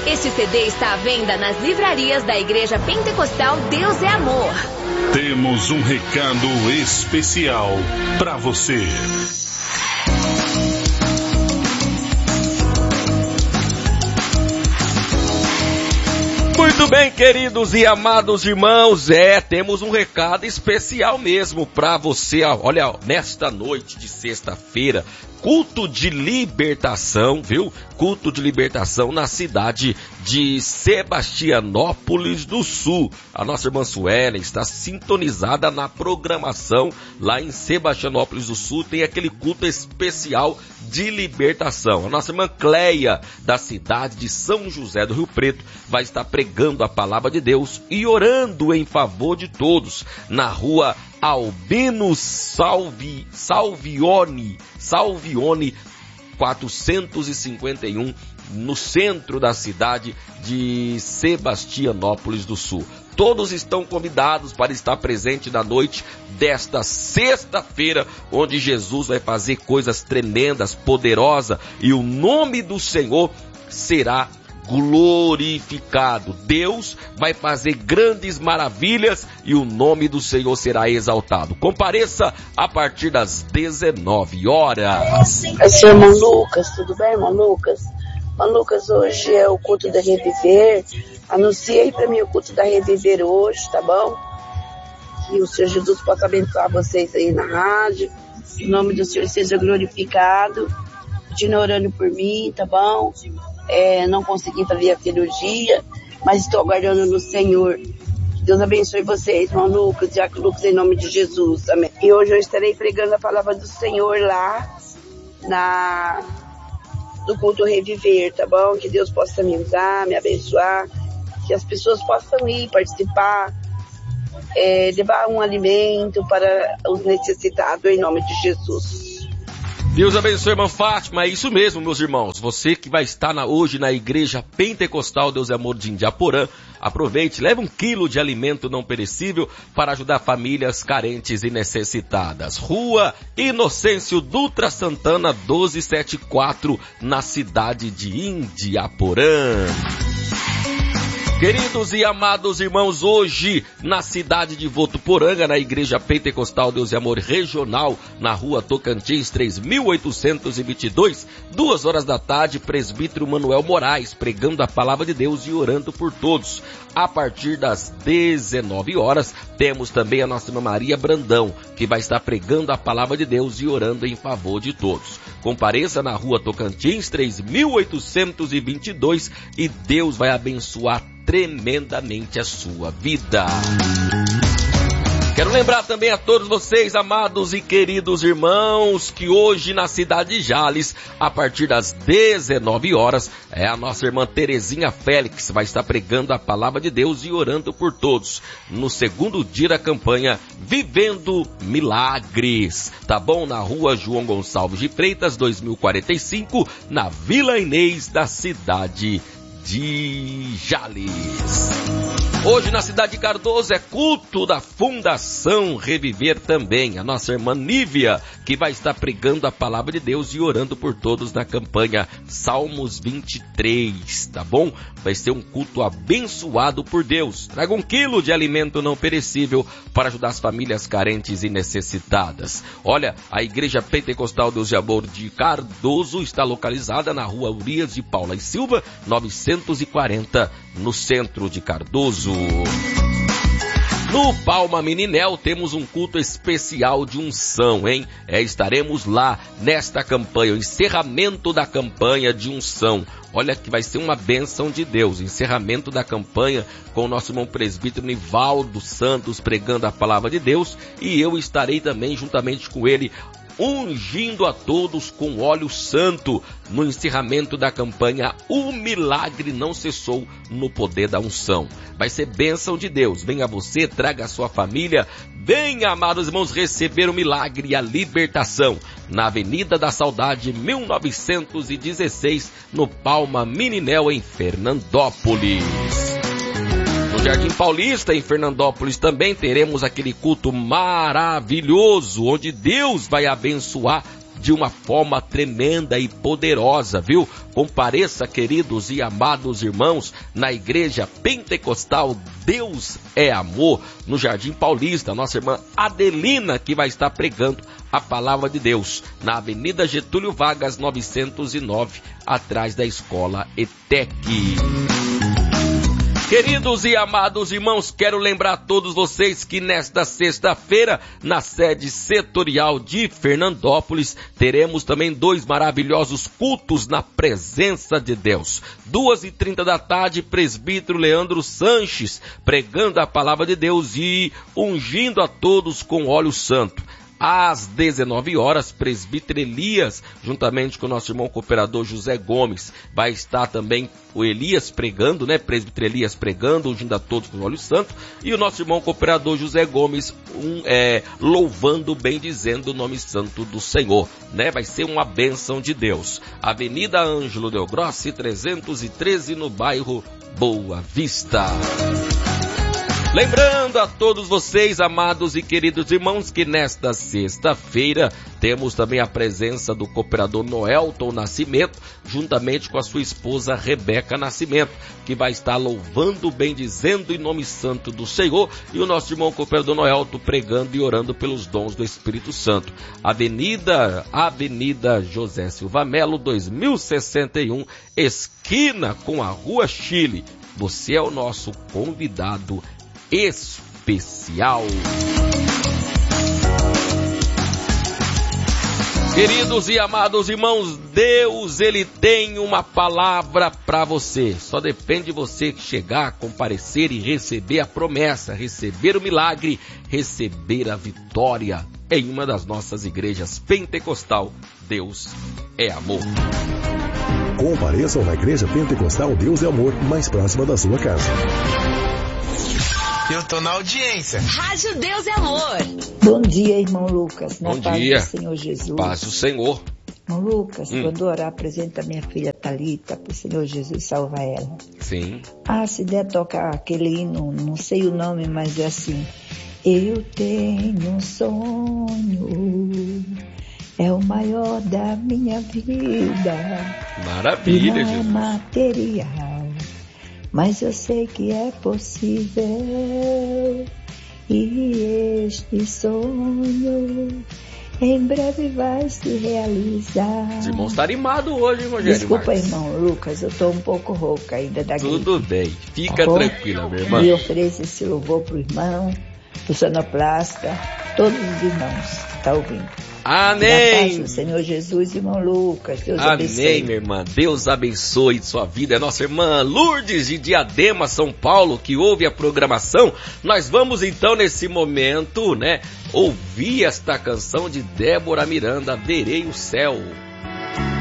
Este CD está à venda nas livrarias da Igreja Pentecostal Deus é Amor. Temos um recado especial para você. Muito bem, queridos e amados irmãos, temos um recado especial mesmo para você. Olha, nesta noite de sexta-feira, culto de libertação, viu? Culto de libertação na cidade de Sebastianópolis do Sul. A nossa irmã Suelen está sintonizada na programação lá em Sebastianópolis do Sul. Tem aquele culto especial de libertação. A nossa irmã Cleia, da cidade de São José do Rio Preto, vai estar pregando a palavra de Deus e orando em favor de todos na rua Albino Salvione 451, no centro da cidade de Sebastianópolis do Sul. Todos estão convidados para estar presente na noite desta sexta-feira, onde Jesus vai fazer coisas tremendas, poderosas, e o nome do Senhor será glorificado. Deus vai fazer grandes maravilhas e o nome do Senhor será exaltado. Compareça a partir das 19 horas. É seu irmão Lucas, tudo bem, irmão Lucas? Irmão Lucas, hoje é o culto da Reviver. Anuncia aí para mim o culto da Reviver hoje, tá bom? Que o Senhor Jesus possa abençoar vocês aí na rádio. Que o nome do Senhor seja glorificado. Continue orando por mim, tá bom? Não consegui fazer a cirurgia, mas estou aguardando no Senhor. Que Deus abençoe vocês, irmão Lucas, Diácono Lucas, em nome de Jesus, amém. E hoje eu estarei pregando a palavra do Senhor lá no culto Reviver, tá bom? Que Deus possa me usar, me abençoar, que as pessoas possam ir participar, levar um alimento para os necessitados, em nome de Jesus. Deus abençoe, irmã Fátima, é isso mesmo, meus irmãos. Você que vai estar hoje na Igreja Pentecostal Deus é Amor de Indiaporã, aproveite, leve 1 quilo de alimento não perecível para ajudar famílias carentes e necessitadas. Rua Inocêncio Dutra Santana, 1274, na cidade de Indiaporã. Queridos e amados irmãos, hoje na cidade de Votuporanga, na Igreja Pentecostal Deus e Amor Regional, na rua Tocantins 3822, 2 horas da tarde, presbítero Manuel Moraes, pregando a palavra de Deus e orando por todos. A partir das 19 horas, temos também a nossa irmã Maria Brandão, que vai estar pregando a palavra de Deus e orando em favor de todos. Compareça na rua Tocantins 3822 e Deus vai abençoar tremendamente a sua vida. Quero lembrar também a todos vocês, amados e queridos irmãos, que hoje na cidade de Jales, a partir das 19 horas, a nossa irmã Terezinha Félix vai estar pregando a palavra de Deus e orando por todos, no segundo dia da campanha Vivendo Milagres, tá bom? Na rua João Gonçalves de Freitas, 2045, na Vila Inês da cidade de Jales. Hoje na cidade de Cardoso é culto da Fundação Reviver também. A nossa irmã Nívia, que vai estar pregando a palavra de Deus e orando por todos na campanha Salmos 23, tá bom? Vai ser um culto abençoado por Deus. Traga 1 quilo de alimento não perecível para ajudar as famílias carentes e necessitadas. Olha, a Igreja Pentecostal Deus e Amor de Cardoso está localizada na rua Urias de Paula e Silva, 940, no centro de Cardoso. No Palma Meninel temos um culto especial de unção, hein? Estaremos lá nesta campanha, o encerramento da campanha de unção. Olha que vai ser uma bênção de Deus, encerramento da campanha com o nosso irmão presbítero Nivaldo Santos pregando a palavra de Deus, e eu estarei também juntamente com ele ungindo a todos com óleo santo no encerramento da campanha O Milagre Não Cessou no Poder da Unção. Vai ser bênção de Deus. Venha você, traga a sua família, venha, amados irmãos, receber o milagre e a libertação na Avenida da Saudade 1916, no Palma Meninel, em Fernandópolis. No Jardim Paulista, em Fernandópolis, também teremos aquele culto maravilhoso, onde Deus vai abençoar de uma forma tremenda e poderosa, viu? Compareça, queridos e amados irmãos, na Igreja Pentecostal Deus é Amor, no Jardim Paulista, nossa irmã Adelina, que vai estar pregando a palavra de Deus, na Avenida Getúlio Vargas, 909, atrás da Escola ETEC. Queridos e amados irmãos, quero lembrar a todos vocês que nesta sexta-feira, na sede setorial de Fernandópolis, teremos também 2 maravilhosos cultos na presença de Deus. 2h30 da tarde, presbítero Leandro Sanches, pregando a palavra de Deus e ungindo a todos com óleo santo. Às 19 horas, presbítero Elias, juntamente com o nosso irmão cooperador José Gomes, vai estar também o Elias pregando, né? Presbítero Elias pregando, ungindo a todos com o óleo santo, e o nosso irmão cooperador José Gomes louvando, bendizendo o nome santo do Senhor, né? Vai ser uma bênção de Deus. Avenida Ângelo Del Grossi, 313, no bairro Boa Vista. Lembrando a todos vocês, amados e queridos irmãos, que nesta sexta-feira temos também a presença do cooperador Noelton Nascimento, juntamente com a sua esposa Rebeca Nascimento, que vai estar louvando, bendizendo em nome santo do Senhor, e o nosso irmão cooperador Noelton pregando e orando pelos dons do Espírito Santo. Avenida José Silva Melo, 2061, esquina com a Rua Chile. Você é o nosso convidado especial. Queridos e amados irmãos, Deus, Ele tem uma palavra para você. Só depende de você chegar, comparecer e receber a promessa, receber o milagre, receber a vitória em uma das nossas igrejas pentecostal. Deus é amor. Compareçam na Igreja Pentecostal Deus é Amor, mais próxima da sua casa. Eu tô na audiência. Rádio Deus é Amor. Bom dia, irmão Lucas. Bom dia. Paz do Senhor Jesus. Paz do Senhor. Irmão Lucas, quando orar, apresenta minha filha Thalita para o Senhor Jesus salvar ela. Sim. Se der tocar aquele hino, não sei o nome, mas é assim. Eu tenho um sonho, é o maior da minha vida. Maravilha, e não Jesus. É material, mas eu sei que é possível. E este sonho em breve vai se realizar. Os irmãos estão animados hoje, Rogério. Desculpa, Marques. irmão Lucas, eu tô um pouco rouca ainda da gripe. Tudo bem, fica tranquila, minha irmã. E ofereço esse louvor pro irmão, pro sonoplasta, todos os irmãos que tá ouvindo. Amém. Do Senhor Jesus, irmão Lucas, Deus abençoe. Amém, minha irmã. Deus abençoe sua vida. É nossa irmã Lourdes de Diadema, São Paulo, que ouve a programação. Nós vamos então nesse momento, né, ouvir esta canção de Débora Miranda, Verei o Céu.